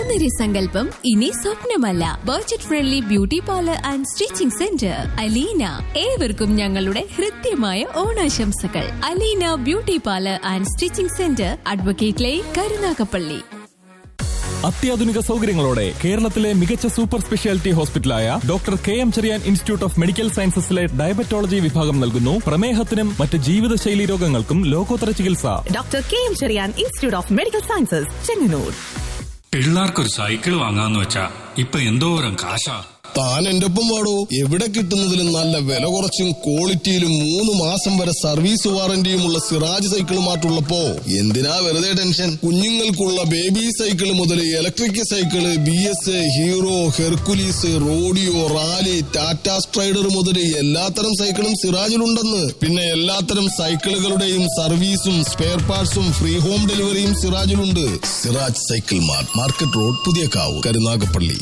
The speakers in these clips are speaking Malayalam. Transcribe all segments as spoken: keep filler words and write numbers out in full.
സൗന്ദര്യ സങ്കല്പം ഇനി സ്വപ്നമല്ല. Budget friendly beauty parlour and stitching centre Aleena. ഏവർക്കും ഞങ്ങളുടെ ഹൃദ്യമായ ഓണാശംസകൾ. Aleena beauty parlour and stitching centre, advocate line, Karunagappally. അത്യാധുനിക സൗകര്യങ്ങളോടെ കേരളത്തിലെ മികച്ച super speciality ഹോസ്പിറ്റലായ doctor K M Cherian institute of medical സയൻസസിലെ diabetology വിഭാഗം നൽകുന്നു പ്രമേഹത്തിനും മറ്റ് ജീവിതശൈലി രോഗങ്ങൾക്കും ലോകോത്തര ചികിത്സ. Doctor K M Cherian institute of medical sciences, Chengannur. പിള്ളേർക്കൊരു cycle വാങ്ങാന്ന് വെച്ചാ ഇപ്പൊ എന്തോരം കാശാ. താൻ എന്റെ ഒപ്പം വാടോ. എവിടെ കിട്ടുന്നതിലും നല്ല വില കുറച്ചും ക്വാളിറ്റിയിലും മൂന്ന് മാസം വരെ സർവീസ് വാറന്റിയുമുള്ള സിറാജ് സൈക്കിൾ മാറ്റുള്ളപ്പോ എന്തിനാ വെറുതെ ടെൻഷൻ? കുഞ്ഞുങ്ങൾക്കുള്ള ബേബി സൈക്കിൾ മുതൽ electric cycle, B S, hero, Hercules, rodeo, rally, Tata strider മുതൽ എല്ലാത്തരം സൈക്കിളും സിറാജിലുണ്ടെന്ന്. പിന്നെ എല്ലാത്തരം സൈക്കിളുകളുടെയും സർവീസും സ്പെയർ പാർട്സും ഫ്രീ ഹോം ഡെലിവറിയും സിറാജിലുണ്ട്. Siraj cycle mart, market road, പുതിയ കാവ്, Karunagappally.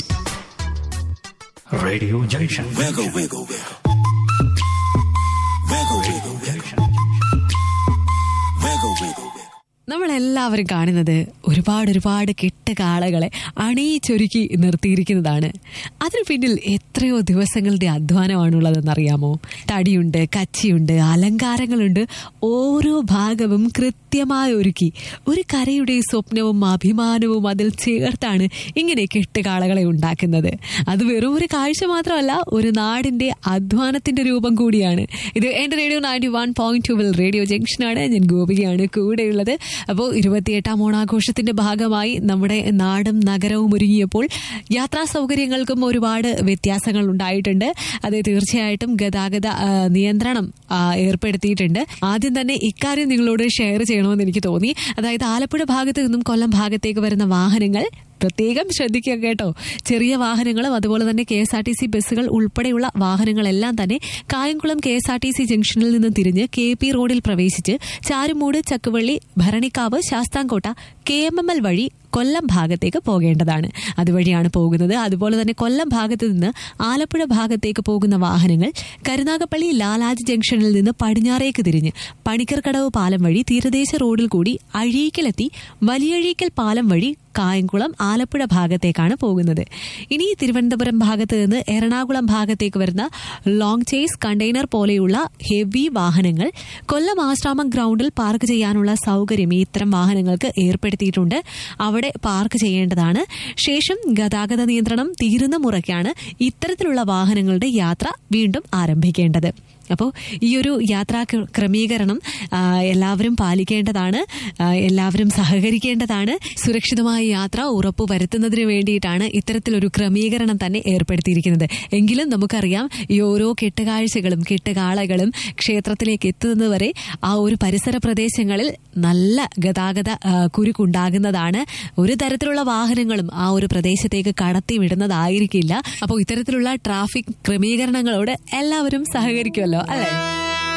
Radio Junction. Wiggle, wiggle, wiggle. Wiggle, wiggle, wiggle. Wiggle, wiggle, wiggle. നമ്മളെല്ലാവരും കാണുന്നത് ഒരുപാട് ഒരുപാട് കെട്ടുകാളകളെ അണിയിച്ചൊരുക്കി നിർത്തിയിരിക്കുന്നതാണ്. അതിനു പിന്നിൽ എത്രയോ ദിവസങ്ങളുടെ അധ്വാനമാണുള്ളതെന്നറിയാമോ? തടിയുണ്ട്, കച്ചിയുണ്ട്, അലങ്കാരങ്ങളുണ്ട്. ഓരോ ഭാഗവും കൃത്യമായി ഒരുക്കി ഒരു കരയുടെ സ്വപ്നവും അഭിമാനവും അതിൽ ചേർത്താണ് ഇങ്ങനെ കെട്ടുകാളകളെ ഉണ്ടാക്കുന്നത്. അത് വെറും ഒരു കാഴ്ച മാത്രമല്ല, ഒരു നാടിന്റെ അധ്വാനത്തിന്റെ രൂപം കൂടിയാണ്. ഇത് എന്റെ radio ninety one point two radio ജംഗ്ഷനാണ്. ഞാൻ ഗോപികയാണ് കൂടെയുള്ളത്. അപ്പോൾ ഇരുപത്തിയെട്ടാം ഓണാഘോഷത്തിന്റെ ഭാഗമായി നമ്മുടെ നാടും നഗരവും ഒരുങ്ങിയപ്പോൾ യാത്രാ സൗകര്യങ്ങൾക്കും ഒരുപാട് വ്യത്യാസങ്ങൾ ഉണ്ടായിട്ടുണ്ട്. അത് തീർച്ചയായിട്ടും ഗതാഗത നിയന്ത്രണം ഏർപ്പെടുത്തിയിട്ടുണ്ട്. ആദ്യം തന്നെ ഇക്കാര്യം നിങ്ങളോട് ഷെയർ ചെയ്യണമെന്ന് എനിക്ക് തോന്നി. അതായത് ആലപ്പുഴ ഭാഗത്ത് നിന്നും കൊല്ലം ഭാഗത്തേക്ക് വരുന്ന വാഹനങ്ങൾ പ്രത്യേകം ശ്രദ്ധിക്കുക കേട്ടോ. ചെറിയ വാഹനങ്ങളും അതുപോലെ തന്നെ K S R T C ബസ്സുകൾ ഉൾപ്പെടെയുള്ള വാഹനങ്ങളെല്ലാം തന്നെ Kayamkulam K S R T C ജംഗ്ഷനിൽ നിന്ന് തിരിഞ്ഞ് കെ പി റോഡിൽ പ്രവേശിച്ച് Charummood, Chakkuvalli, Bharanikkavu, Sasthamkotta, K M M L വഴി കൊല്ലം ഭാഗത്തേക്ക് പോകേണ്ടതാണ്. അതുവഴിയാണ് പോകുന്നത്. അതുപോലെ തന്നെ കൊല്ലം ഭാഗത്ത് നിന്ന് ആലപ്പുഴ ഭാഗത്തേക്ക് പോകുന്ന വാഹനങ്ങൾ കരുനാഗപ്പള്ളി ലാലാജ് ജംഗ്ഷനിൽ നിന്ന് പടിഞ്ഞാറേക്ക് തിരിഞ്ഞ് പണിക്കർക്കടവ് പാലം വഴി തീരദേശ റോഡിൽ കൂടി അഴീക്കലെത്തി വലിയഴീക്കൽ പാലം വഴി കായംകുളം, ആലപ്പുഴ ഭാഗത്തേക്കാണ് പോകുന്നത്. ഇനി തിരുവനന്തപുരം ഭാഗത്ത് നിന്ന് എറണാകുളം ഭാഗത്തേക്ക് വരുന്ന ലോങ് ചേസ്, കണ്ടെയ്നർ പോലെയുള്ള ഹെവി വാഹനങ്ങൾ കൊല്ലം ആശ്രാമം ഗ്രൗണ്ടിൽ പാർക്ക് ചെയ്യാനുള്ള സൗകര്യം ഇത്തരം വാഹനങ്ങൾക്ക് ഏർപ്പെടുത്തിയിട്ടുണ്ട്. അവിടെ പാർക്ക് ചെയ്യേണ്ടതാണ്. ശേഷം ഗതാഗത നിയന്ത്രണം തീരുന്ന മുറയ്ക്കാണ് ഇത്തരത്തിലുള്ള വാഹനങ്ങളുടെ യാത്ര വീണ്ടും ആരംഭിക്കേണ്ടത്. അപ്പോൾ ഈ ഒരു യാത്രാ ക്രമീകരണം എല്ലാവരും പാലിക്കേണ്ടതാണ്, എല്ലാവരും സഹകരിക്കേണ്ടതാണ്. സുരക്ഷിതമായ യാത്ര ഉറപ്പുവരുത്തുന്നതിന് വേണ്ടിയിട്ടാണ് ഇത്തരത്തിലൊരു ക്രമീകരണം തന്നെ ഏർപ്പെടുത്തിയിരിക്കുന്നത്. എങ്കിലും നമുക്കറിയാം, ഈ ഓരോ കെട്ടുകാഴ്ചകളും കെട്ടുകാളകളും ക്ഷേത്രത്തിലേക്ക് എത്തുന്നതുവരെ ആ ഒരു പരിസര പ്രദേശങ്ങളിൽ നല്ല ഗതാഗത കുരുക്കുണ്ടാകുന്നതാണ്. ഒരു തരത്തിലുള്ള വാഹനങ്ങളും ആ ഒരു പ്രദേശത്തേക്ക് കടത്തി വിടുന്നതായിരിക്കില്ല. അപ്പോൾ ഇത്തരത്തിലുള്ള ട്രാഫിക് ക്രമീകരണങ്ങളോട് എല്ലാവരും സഹകരിക്കുമല്ലോ, അല്ലേ?